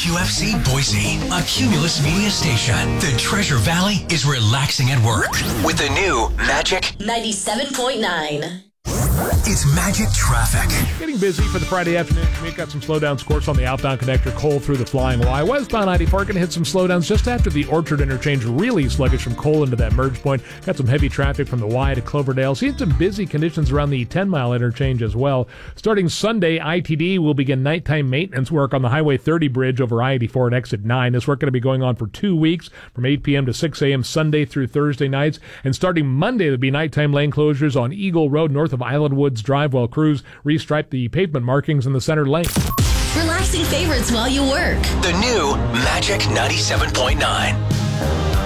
WQFC Boise, a Cumulus Media station. The Treasure Valley is relaxing at work with the new Magic 97.9. It's Magic Traffic. Getting busy for the Friday afternoon commute. Got some slowdowns, of course, on the outbound connector Cole through the Flying Y. Westbound 94 going to hit some slowdowns just after the Orchard interchange. Really sluggish from Cole into that merge point. Got some heavy traffic from the Y to Cloverdale. Seeing some busy conditions around the 10-mile interchange as well. Starting Sunday, ITD will begin nighttime maintenance work on the Highway 30 bridge over I-84 and Exit 9. This work going to be going on for 2 weeks from 8 p.m. to 6 a.m. Sunday through Thursday nights. And starting Monday, there'll be nighttime lane closures on Eagle Road north of Island Woods Drive while crews restripe the pavement markings in the center lane. Relaxing favorites while you work. The new Magic 97.9.